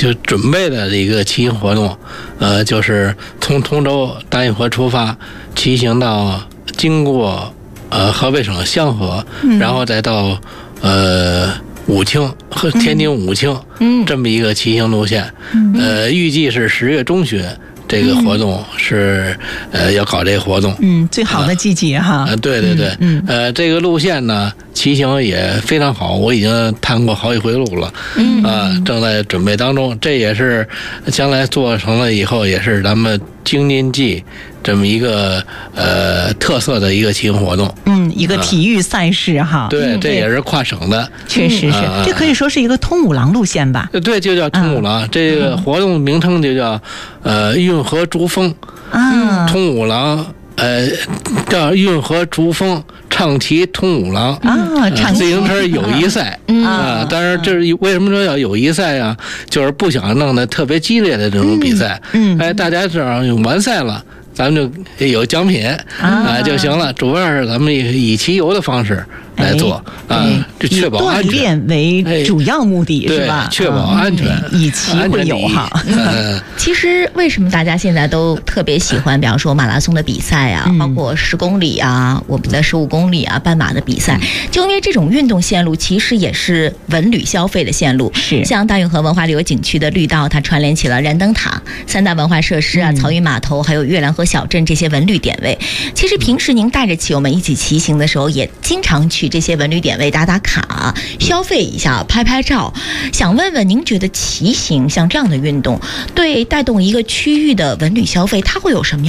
就准备的一个骑行活动，就是从通州大运河出发，骑行到经过河北省香河，然后再到武清和天津武清，这么一个骑行路线，预计是10月中旬。这个活动是要搞这个活动， 最好的季节哈。 对对对，这个路线呢，骑行也非常好，我已经探过好几回路了，正在准备当中。这也是将来做成了以后，也是咱们京津冀这么一个特色的一个骑行活动， 一个体育赛事哈。 对，这也是跨省的， 确实是，这可以说是一个通五郎路线吧？ 对，就叫通五郎，这个活动名称就叫运河逐风通五郎，叫运河逐风畅骑通五郎自行车友谊赛当然这是为什么说要友谊赛啊？就是不想弄得特别激烈的这种比赛，大家只要完赛了，咱们就有奖品就行了。主要是咱们以骑游的方式来做就确保安全， 以锻炼为主要目的是吧？ 确保安全， 以骑会友哈。 其实为什么大家现在都特别喜欢，比方说马拉松的比赛啊，包括10公里啊，我们的15公里啊，半马的比赛，就因为这种运动线路其实也是文旅消费的线路。 是像大运河文化旅游景区的绿道，它串联起了燃灯塔、3大文化设施啊、草云码头，还有月亮河小镇这些文旅点位。其实平时您带着骑友们一起骑行的时候，也经常去这些文旅点位打打卡，消费一下，拍拍照。想问问您，觉得骑行像这样的运动对带动一个区域的文旅消费，它会有什么样